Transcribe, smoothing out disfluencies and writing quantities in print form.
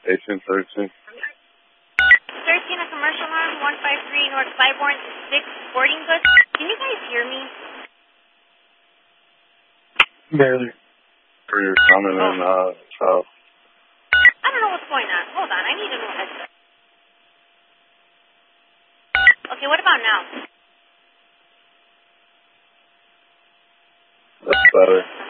1813. 13, a commercial arm, 153 North Claiborne, 6 Sporting Goods. Can you guys hear me? Barely. For your comment and child. I don't know what's going on. Hold on, I need a new headset. Okay, what about now? That's better.